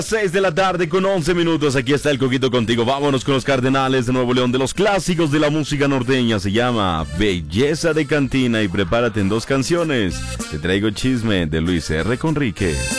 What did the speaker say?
6 de la tarde con 11 minutos, aquí está el Coquito contigo. Vámonos con los Cardenales de Nuevo León, de los clásicos de la música norteña. Se llama Belleza de Cantina y prepárate en 2 canciones. Te traigo Chisme de Luis R. Conrique.